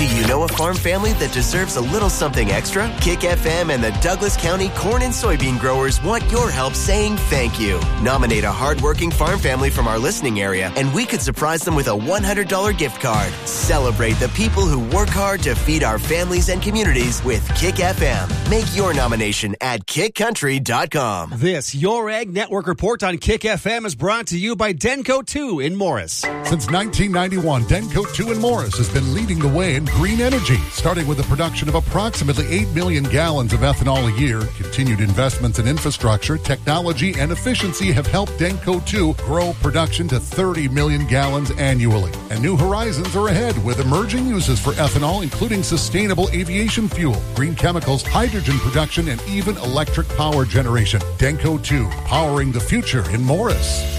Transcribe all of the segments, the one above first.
Do you know a farm family that deserves a little something extra? Kick FM and the Douglas County corn and soybean growers want your help saying thank you. Nominate a hardworking farm family from our listening area, and we could surprise them with a $100 gift card. Celebrate the people who work hard to feed our families and communities with Kick FM. Make your nomination at kickcountry.com. This Your Ag Network report on Kick FM is brought to you by Denko 2 in Morris. Since 1991, Denko 2 in Morris has been leading the way in green energy, starting with the production of approximately 8 million gallons of ethanol a year. Continued investments in infrastructure, technology, and efficiency have helped Denko 2 grow production to 30 million gallons annually. And new horizons are ahead with emerging uses for ethanol, including sustainable aviation fuel, green chemicals, hydrogen production, and even electric power generation. Denko 2, powering the future in Morris.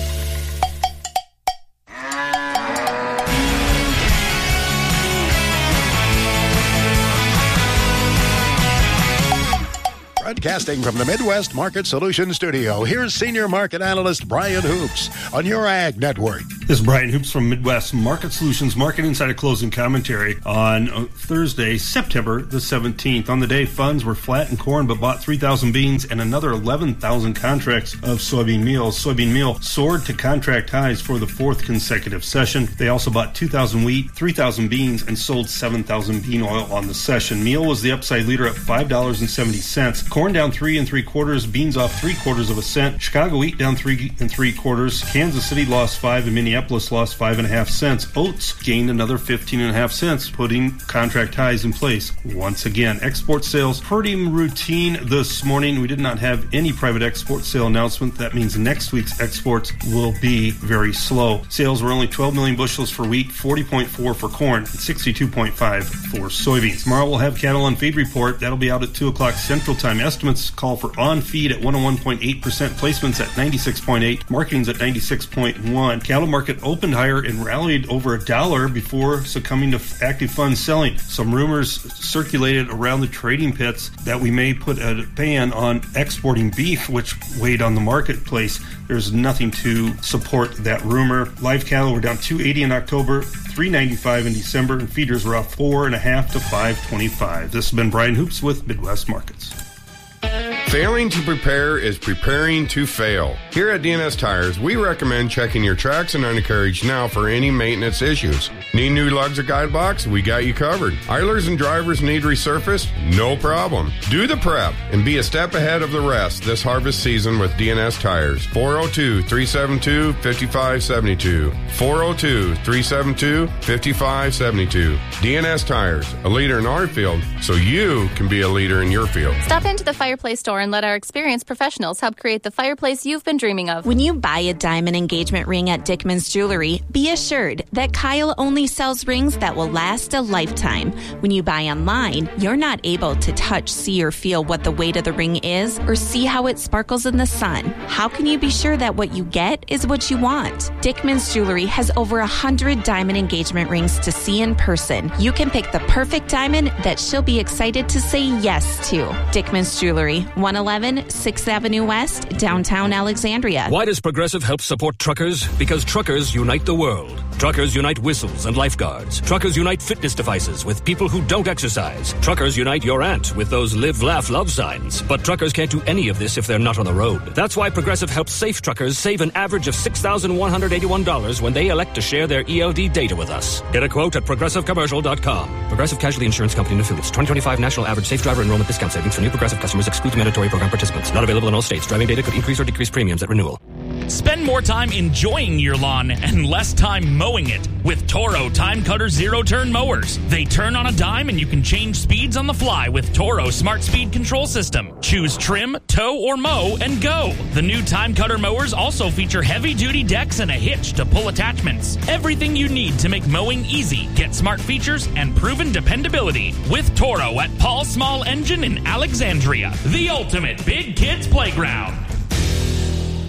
Broadcasting from the Midwest Market Solutions Studio, here's Senior Market Analyst Brian Hoops on your Ag Network. This is Brian Hoops from Midwest Market Solutions Market Insider Closing Commentary on Thursday, September the 17th. On the day, funds were flat in corn but bought 3,000 beans and another 11,000 contracts of soybean meal. Soybean meal soared to contract highs for the fourth consecutive session. They also bought 2,000 wheat, 3,000 beans, and sold 7,000 bean oil on the session. Meal was the upside leader at $5.70. Corn down 3 3/4, beans off 3/4 cent. Chicago wheat down 3 3/4. Kansas City lost 5 and Minneapolis lost 5.5 cents. Oats gained another 15.5 cents, putting contract highs in place once again. Export sales pretty routine this morning. We did not have any private export sale announcement. That means next week's exports will be very slow. Sales were only 12 million bushels for wheat, 40.4 for corn, and 62.5 for soybeans. Tomorrow we'll have cattle on feed report. That'll be out at 2 o'clock Central Time. Estimates call for on feed at 101.8%, placements at 96.8%, marketings at 96.1%. Cattle market opened higher and rallied over $1 before succumbing to active fund selling. Some rumors circulated around the trading pits that we may put a ban on exporting beef, which weighed on the marketplace. There's nothing to support that rumor. Live cattle were down $2.80 in October, $3.95 in December, and feeders were off 4.5 to $5.25. This has been Brian Hoops with Midwest Markets. Failing to prepare is preparing to fail. Here at DNS Tires, we recommend checking your tracks and undercarriage now for any maintenance issues. Need new lugs or guide blocks? We got you covered. Idlers and drivers need resurfaced? No problem. Do the prep and be a step ahead of the rest this harvest season with DNS Tires. 402-372-5572. 402-372-5572. DNS Tires, a leader in our field, so you can be a leader in your field. Stop into the Fireplace store and let our experienced professionals help create the fireplace you've been dreaming of. When you buy a diamond engagement ring at Dickman's Jewelry, be assured that Kyle only sells rings that will last a lifetime. When you buy online, you're not able to touch, see, or feel what the weight of the ring is or see how it sparkles in the sun. How can you be sure that what you get is what you want? Dickman's Jewelry has over 100 diamond engagement rings to see in person. You can pick the perfect diamond that she'll be excited to say yes to. Dickman's Jewelry, 111 6th Avenue West, downtown Alexandria. Why does Progressive help support truckers? Because truckers unite the world. Truckers unite whistles and lifeguards. Truckers unite fitness devices with people who don't exercise. Truckers unite your aunt with those live, laugh, love signs. But truckers can't do any of this if they're not on the road. That's why Progressive helps safe truckers save an average of $6,181 when they elect to share their ELD data with us. Get a quote at progressivecommercial.com. Progressive Casualty Insurance Company and Affiliates. 2025 National Average Safe Driver Enrollment Discount Savings for new Progressive customers excludes mandatory program participants. Not available in all states. Driving data could increase or decrease premiums at renewal. Spend more time enjoying your lawn and less time mowing it with Toro Time Cutter zero-turn mowers. They turn on a dime and you can change speeds on the fly with Toro Smart Speed Control System. Choose trim, tow, or mow and go. The new Time Cutter mowers also feature heavy-duty decks and a hitch to pull attachments. Everything you need to make mowing easy. Get smart features and proven dependability with Toro at Paul Small Engine in Alexandria. The ultimate big kids playground.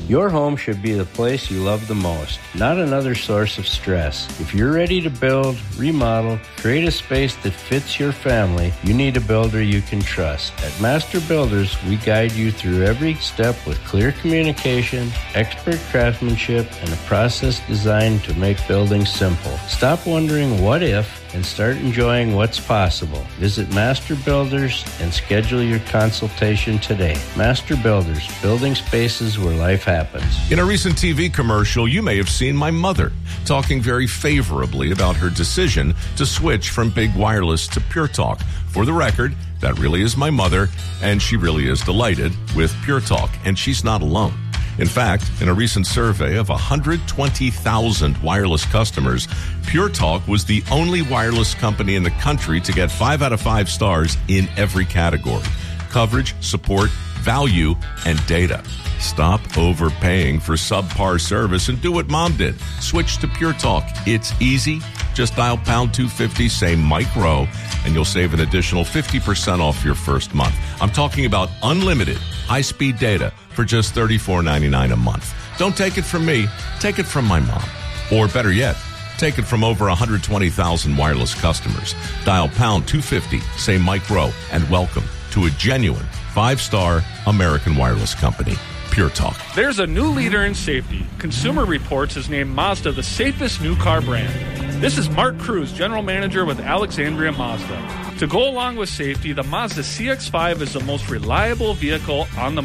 Your home should be the place you love the most, not another source of stress. If you're ready to build, remodel, create a space that fits your family, you need a builder you can trust. At Master Builders, we guide you through every step with clear communication, expert craftsmanship, and a process designed to make building simple. Stop wondering what if and start enjoying what's possible. Visit Master Builders and schedule your consultation today. Master Builders, building spaces where life happens. In a recent TV commercial, you may have seen my mother talking very favorably about her decision to switch from Big Wireless to Pure Talk. For the record, that really is my mother, and she really is delighted with Pure Talk, and she's not alone. In fact, in a recent survey of 120,000 wireless customers, Pure Talk was the only wireless company in the country to get 5 out of 5 stars in every category: coverage, support, value, and data. Stop overpaying for subpar service and do what Mom did. Switch to Pure Talk. It's easy. Just dial pound 250, say Mike Rowe, and you'll save an additional 50% off your first month. I'm talking about unlimited high-speed data for just $34.99 a month. Don't take it from me. Take it from my mom. Or better yet, take it from over 120,000 wireless customers. Dial pound 250, say Mike Rowe, and welcome to a genuine 5-star American wireless company. Pure Talk. There's a new leader in safety. Consumer Reports has named Mazda the safest new car brand. This is Mark Cruz, General Manager with Alexandria Mazda. To go along with safety, the Mazda CX-5 is the most reliable vehicle on the